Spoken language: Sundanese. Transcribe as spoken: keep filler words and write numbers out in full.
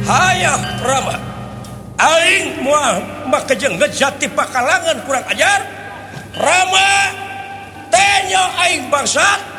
Hayah Rama aing moal makejeng ngejati pakalangan kurang ajar Rama tenyo aing bangsat